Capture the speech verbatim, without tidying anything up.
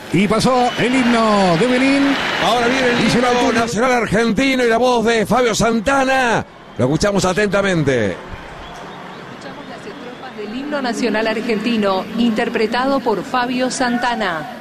Y pasó el himno de Belín. Ahora viene el himno nacional argentino y la voz de Fabio Santana. Lo escuchamos atentamente. Escuchamos las estrofas del himno nacional argentino, interpretado por Fabio Santana.